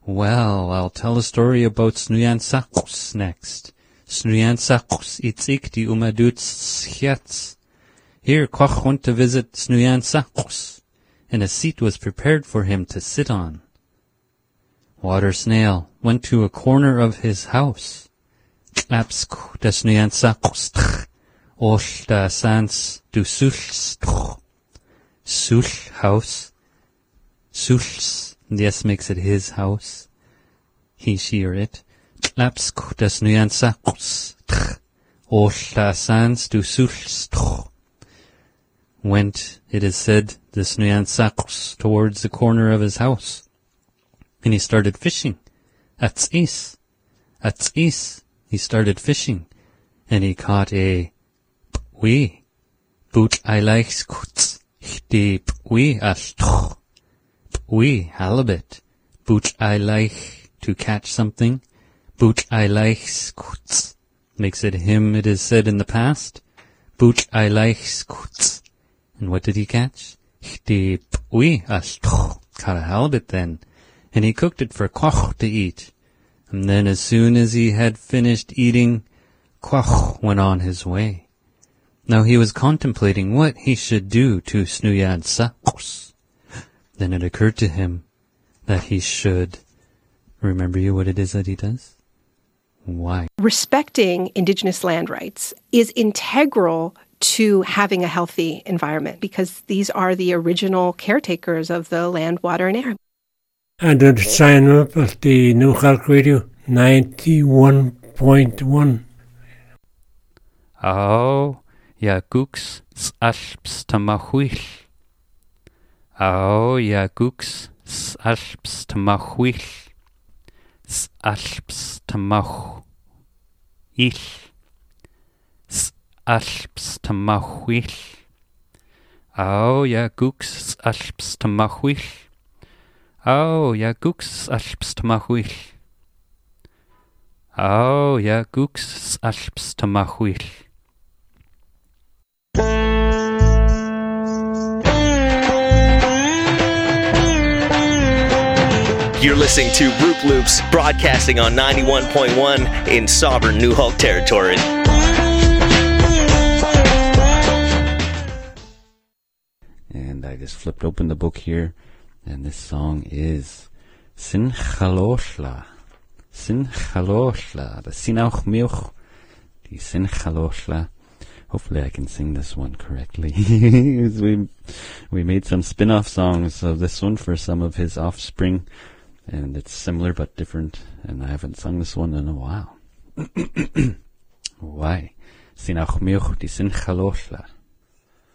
Well, I'll tell a story about Snujansakus next. Snujansakus itzik di umaduts schiats. Here Koch went to visit Snujansakus, and a seat was prepared for him to sit on. Water Snail went to a corner of his house. Klapsk da Snujansakus tch, osh da sans du sulch tch. Sulch house. Sulch, yes, makes it his house. He, she, or it. Klapsk da Snujansakus tch, osh da sans du sulch tch. Went, it is said, the Snujansakus towards the corner of his house. And he started fishing. At's is. He started fishing. And he caught a p'wi. Boot I likes kuts. De p'wi ashtoch. P'wi, halibut. Boot I like to catch something. Boot I likes kuts. Makes it him, it is said in the past. Boot I likes kuts. And what did he catch? De p'wi ashtoch. Caught a halibut then. And he cooked it for Koch to eat. And then as soon as he had finished eating, Koch went on his way. Now he was contemplating what he should do to Snujansakus. Then it occurred to him that he should... Remember you what it is that he does? Why? Respecting indigenous land rights is integral to having a healthy environment because these are the original caretakers of the land, water, and air. And then sign up at the New York Radio 91.1. Oh, ja gooks alps tamahuil. Oh, ja gooks alps tamahuil. Alps tamahuil. Alps tamahuil. Oh, ja gooks alps tamahuil. Oh, ja gooks alps tamahuil. Oh, ja gooks alps tamahuil. You're listening to Roop Loops, broadcasting on 91.1 in sovereign Newhalt territory. And I just flipped open the book here, and this song is Sinchaloshla. Sinchaloshla. The Sinauch Milch. Die Sinchaloshla. Hopefully I can sing this one correctly. we made some spin-off songs of this one for some of his offspring, and it's similar but different, and I haven't sung this one in a while. Why? Sinauch Milch, die Sinchaloshla.